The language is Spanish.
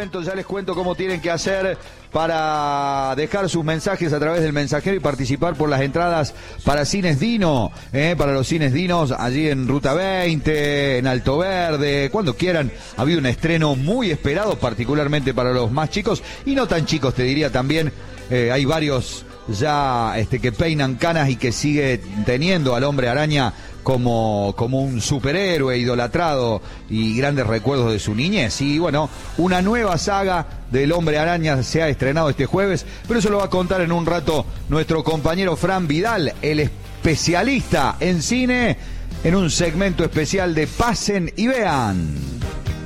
ya les cuento cómo tienen que hacer para dejar sus mensajes a través del mensajero y participar por las entradas para Cines Dino, para los Cines Dinos allí en Ruta 20, en Alto Verde, cuando quieran. Ha habido un estreno muy esperado, particularmente para los más chicos y no tan chicos, te diría también. Hay varios ya que peinan canas y que sigue teniendo al Hombre Araña como un superhéroe idolatrado y grandes recuerdos de su niñez. Y bueno, una nueva saga del Hombre Araña se ha estrenado este jueves, pero eso lo va a contar en un rato nuestro compañero Fran Vidal, el especialista en cine, en un segmento especial de Pasen y Vean.